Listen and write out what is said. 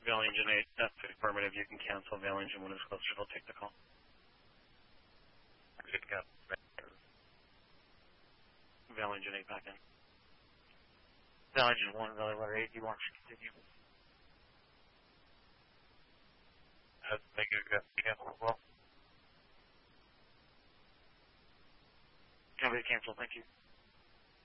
Vail Engine 8, that's affirmative. You can cancel. Vail Engine 1 is closer. They'll take the call. Good to go. Vail Engine 8 back in. Vail Engine 1, Valley Water 8, you want to continue. Thank you. Cancel as well. Copy, cancel. Thank you.